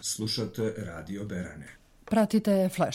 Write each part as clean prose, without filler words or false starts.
Slušate Radio Berane. Pratite Flash.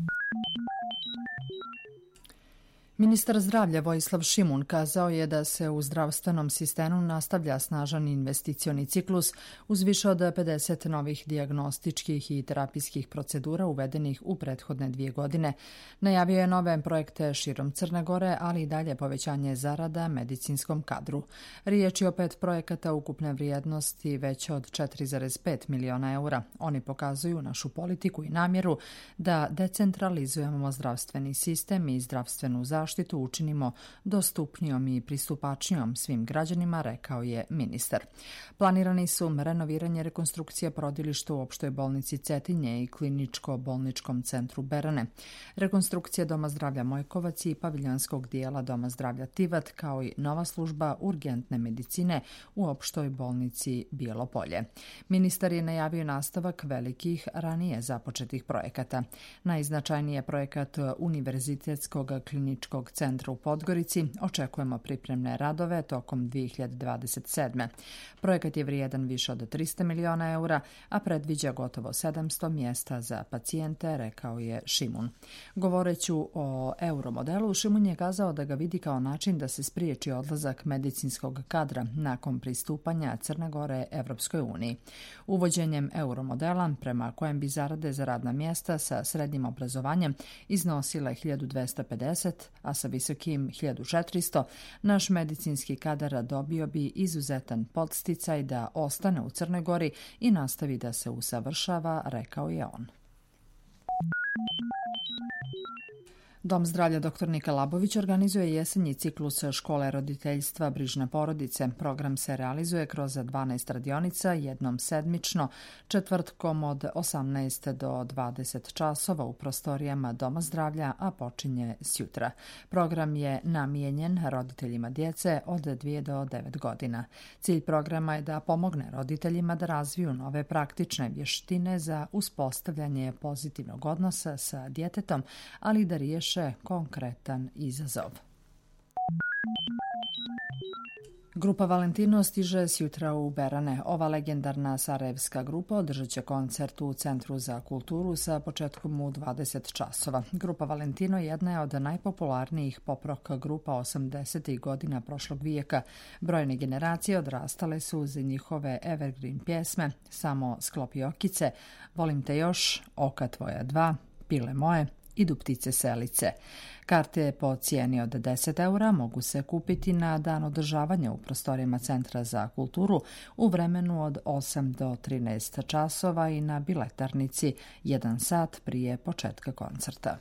Ministar zdravlja Vojislav Šimun kazao je da se u zdravstvenom sistemu nastavlja snažan investicioni ciklus uz više od 50 novih dijagnostičkih i terapijskih procedura uvedenih u prethodne 2 godine. Najavio je nove projekte širom Crne Gore, ali i dalje povećanje zarada medicinskom kadru. Riječ je o 5 projekata ukupne vrijednosti veće od 4,5 miliona eura. Oni pokazuju našu politiku i namjeru da decentralizujemo zdravstveni sistem i zdravstvenu zaštitu učinimo dostupnijom i pristupačnijom svim građanima, rekao je ministar. Planirani su renoviranje, rekonstrukcija porodilišta u opštoj bolnici Cetinje i kliničko-bolničkom centru Berane, rekonstrukcija Doma zdravlja Mojkovac i paviljonskog dijela Doma zdravlja Tivat, kao i nova služba urgentne medicine u opštoj bolnici Bijelo Polje. Ministar je najavio nastavak velikih ranije započetih projekata. Najznačajniji je projekat Univerzitetskog kliničkog centra u Podgorici. Očekujemo pripremne radove tokom 2027. Projekat je vrijedan više od 300 miliona eura, a predviđa gotovo 700 mjesta za pacijente, rekao je Šimun. Govoreći o euromodelu, Šimun je kazao da ga vidi kao način da se spriječi odlazak medicinskog kadra nakon pristupanja Crne Gore Evropskoj uniji. Uvođenjem euromodela, prema kojem bi zarade za radna mjesta sa srednjim obrazovanjem iznosile 1250, a sa visokim 1400, naš medicinski kadar dobio bi izuzetan podsticaj da ostane u Crnoj Gori i nastavi da se usavršava, rekao je on. Dom zdravlja dr. Nika Labović organizuje jesenji ciklus škole roditeljstva Brižne porodice. Program se realizuje kroz 12 radionica, jednom sedmično, četvrtkom od 18 do 20 časova u prostorijama Doma zdravlja, a počinje sjutra. Program je namijenjen roditeljima djece od 2 do 9 godina. Cilj programa je da pomogne roditeljima da razviju nove praktične vještine za uspostavljanje pozitivnog odnosa sa djetetom, ali da riješe konkretan izazov. Grupa Valentino stiže sjutra u Berane. Ova legendarna sarajevska grupa održat će koncert u Centru za kulturu sa početkom u 20 časova. Grupa Valentino jedna je od najpopularnijih pop-rock grupa 80. godina prošlog vijeka. Brojne generacije odrastale su uz njihove evergreen pjesme Samo sklopi okice, Volim te još, Oka tvoja 2, Pile moje, Idu ptice selice. Karte po cijeni od 10 eura mogu se kupiti na dan održavanja u prostorijama Centra za kulturu u vremenu od 8 do 13 časova i na biletarnici 1 sat prije početka koncerta.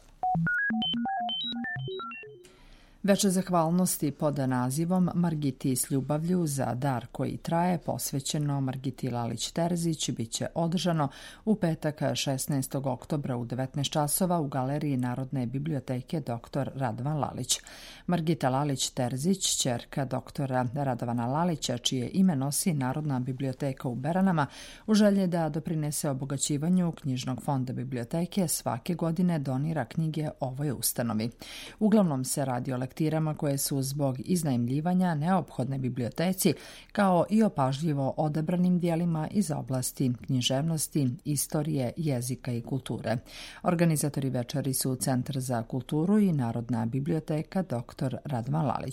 Veče zahvalnosti pod nazivom Margiti s ljubavlju za dar koji traje, posvećeno Margiti Lalić-Terzić, bit će održano u petak 16. oktobra u 19 časova u Galeriji Narodne biblioteke dr. Radovan Lalić. Margita Lalić-Terzić, ćerka doktora Radovana Lalića, čije ime nosi Narodna biblioteka u Beranama, u želji da doprinese obogaćivanju knjižnog fonda biblioteke, svake godine donira knjige ovoj ustanovi. Uglavnom se radi o lektirama koje su zbog iznajmljivanja neophodne biblioteci, kao i o pažljivo odabranim dijelima iz oblasti književnosti, istorije, jezika i kulture. Organizatori večeri su Centar za kulturu i Narodna biblioteka dr. Radovan Lalić.